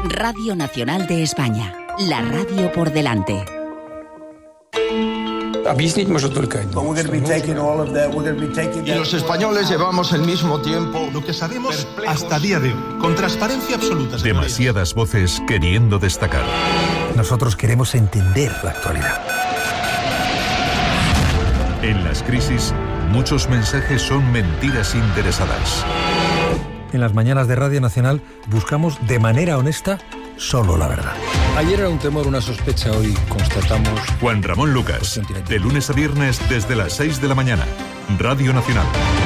Radio Nacional de España. La radio por delante. Объяснить может только один. Y los españoles llevamos el mismo tiempo. Lo que sabemos hasta día de hoy, con transparencia absoluta. Demasiadas voces queriendo destacar. Nosotros queremos entender la actualidad. En las crisis, muchos mensajes son mentiras interesadas. En las mañanas de Radio Nacional buscamos de manera honesta solo la verdad. Ayer era un temor, una sospecha, hoy constatamos... Juan Ramón Lucas, de lunes a viernes desde las 6 de la mañana. Radio Nacional.